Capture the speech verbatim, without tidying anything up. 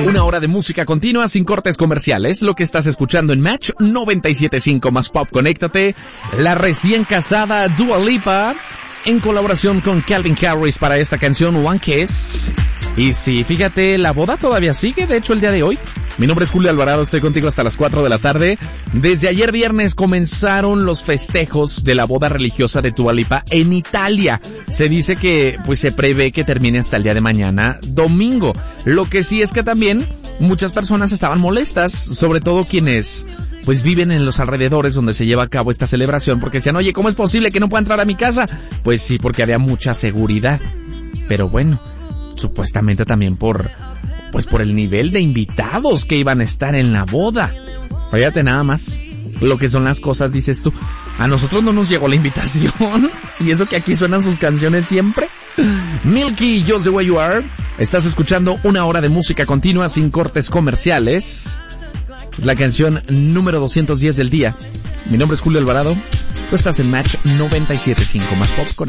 Una hora de música continua sin cortes comerciales, lo que estás escuchando en Match noventa y siete punto cinco más Pop. Conéctate, la recién casada Dua Lipa, en colaboración con Calvin Harris para esta canción One Kiss. Y sí, fíjate, la boda todavía sigue, de hecho el día de hoy. Mi nombre es Julio Alvarado, estoy contigo hasta las cuatro de la tarde. Desde ayer viernes comenzaron los festejos de la boda religiosa de Dua Lipa en Italia. Se dice que pues se prevé que termine hasta el día de mañana, domingo. Lo que sí es que también muchas personas estaban molestas, sobre todo quienes pues viven en los alrededores donde se lleva a cabo esta celebración, porque decían, oye, ¿cómo es posible que no pueda entrar a mi casa? Pues sí, porque había mucha seguridad. Pero bueno, supuestamente también por pues por el nivel de invitados que iban a estar en la boda. Fíjate nada más lo que son las cosas, dices tú. A nosotros no nos llegó la invitación, y eso que aquí suenan sus canciones siempre. Milky, Just the Way You Are. Estás escuchando una hora de música continua sin cortes comerciales. Es la canción número doscientos diez del día. Mi nombre es Julio Alvarado. Tú estás en Match noventa y siete punto cinco más Pop con